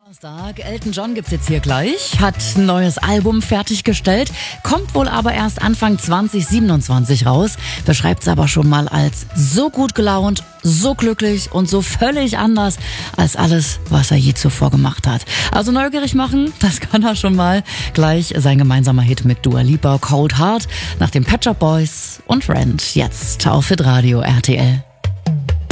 Donnerstag, Elton John gibt's jetzt hier gleich, hat ein neues Album fertiggestellt, kommt wohl aber erst Anfang 2027 raus, beschreibt's aber schon mal als so gut gelaunt, so glücklich und so völlig anders als alles, was er je zuvor gemacht hat. Also neugierig machen, das kann er schon mal. Gleich sein gemeinsamer Hit mit Dua Lipa, Cold Heart, nach dem Pet Shop Boys und Rent, jetzt auf Hitradio RTL.